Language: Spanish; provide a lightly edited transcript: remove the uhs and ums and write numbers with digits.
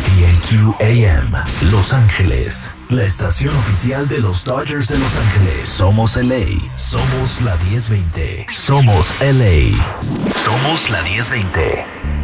KTNQ AM, Los Ángeles, la estación oficial de los Dodgers de Los Ángeles. Somos LA, somos la 1020. Somos LA, somos la 1020.